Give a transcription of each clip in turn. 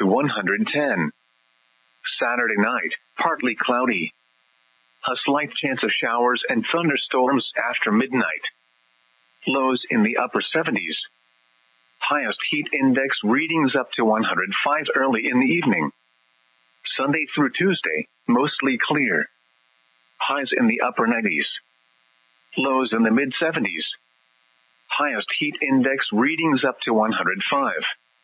to 110. Saturday night, partly cloudy. A slight chance of showers and thunderstorms after midnight. Lows in the upper 70s. Highest heat index readings up to 105 early in the evening. Sunday through Tuesday, mostly clear. Highs in the upper 90s. Lows in the mid-70s. Highest heat index readings up to 105.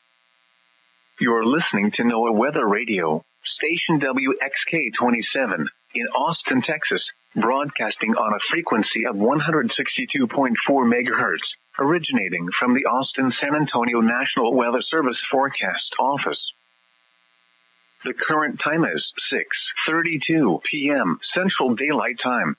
You're listening to NOAA Weather Radio, station WXK-27, in Austin, Texas, broadcasting on a frequency of 162.4 MHz, originating from the Austin-San Antonio National Weather Service Forecast Office. The current time is 6:32 p.m. Central Daylight Time.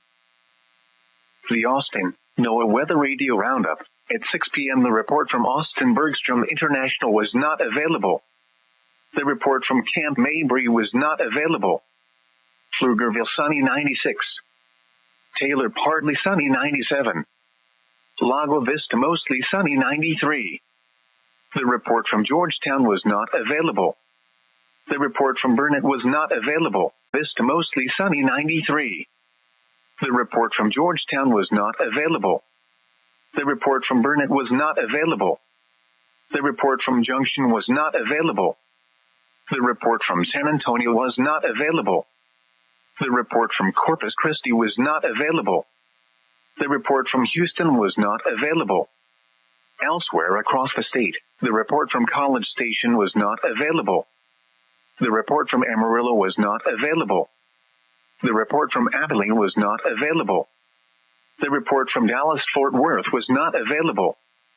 The Austin NOAA Weather Radio Roundup. At 6 p.m. the report from Austin Bergstrom International was not available. The report from Camp Mabry was not available. Pflugerville sunny 96. Taylor partly sunny 97. Lago Vista mostly sunny 93. The report from Georgetown was not available. The report from Burnett was not available. Vista mostly sunny 93. The report from Georgetown was not available. The report from Burnett was not available. The report from Junction was not available. The report from San Antonio was not available. The report from Corpus Christi was not available. The report from Houston was not available. Elsewhere across the state, the report from College Station was not available. The report from Amarillo was not available. The report from Abilene was not available. The report from Dallas-Fort Worth was not available.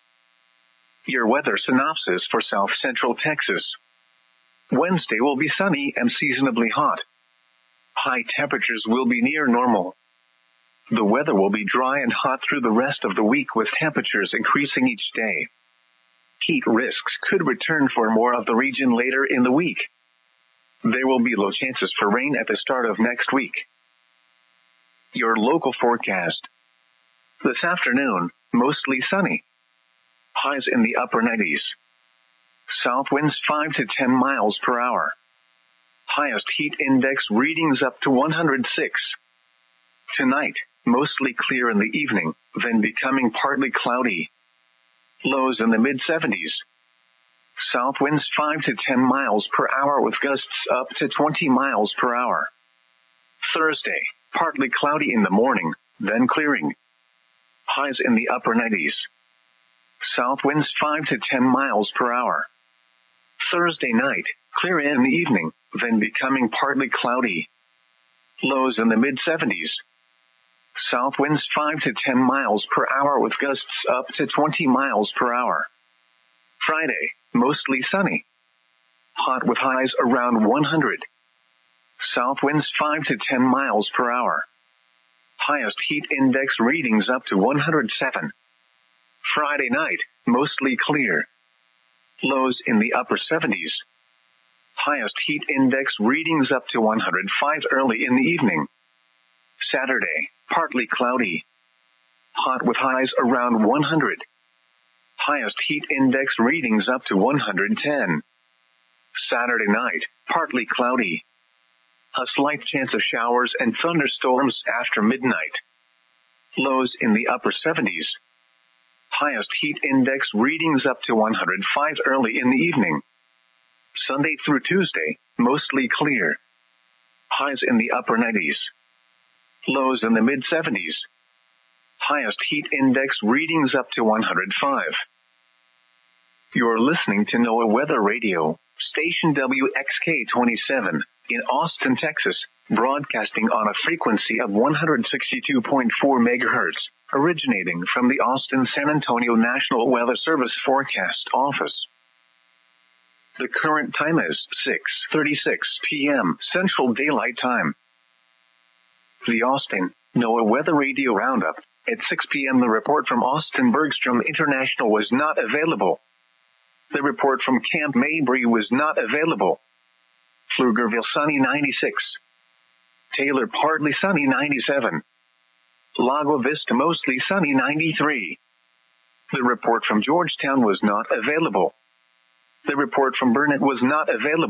Your weather synopsis for South Central Texas. Wednesday will be sunny and seasonably hot. High temperatures will be near normal. The weather will be dry and hot through the rest of the week with temperatures increasing each day. Heat risks could return for more of the region later in the week. There will be low chances for rain at the start of next week. Your local forecast. This afternoon, mostly sunny. Highs in the upper 90s. South winds 5 to 10 miles per hour. Highest heat index readings up to 106. Tonight, mostly clear in the evening, then becoming partly cloudy. Lows in the mid-70s. South winds 5 to 10 miles per hour with gusts up to 20 miles per hour. Thursday, partly cloudy in the morning, then clearing. Highs in the upper 90s. South winds 5 to 10 miles per hour. Thursday night, clear in the evening, then becoming partly cloudy. Lows in the mid-70s. South winds 5 to 10 miles per hour with gusts up to 20 miles per hour. Friday, mostly sunny. Hot with highs around 100. South winds 5 to 10 miles per hour. Highest heat index readings up to 107. Friday night, mostly clear. Lows in the upper 70s. Highest heat index readings up to 105 early in the evening. Saturday, partly cloudy. Hot with highs around 100. Highest heat index readings up to 110. Saturday night, partly cloudy. A slight chance of showers and thunderstorms after midnight. Lows in the upper 70s. Highest heat index readings up to 105 early in the evening. Sunday through Tuesday, mostly clear. Highs in the upper 90s. Lows in the mid-70s. Highest heat index readings up to 105. You're listening to NOAA Weather Radio, station WXK-27, in Austin, Texas, broadcasting on a frequency of 162.4 MHz, originating from the Austin-San Antonio National Weather Service Forecast Office. The current time is 6:36 p.m. Central Daylight Time. The Austin NOAA Weather Radio Roundup. At 6 p.m. the report from Austin Bergstrom International was not available. The report from Camp Mabry was not available. Pflugerville sunny 96. Taylor partly sunny 97. Lago Vista mostly sunny 93. The report from Georgetown was not available. The report from Burnett was not available.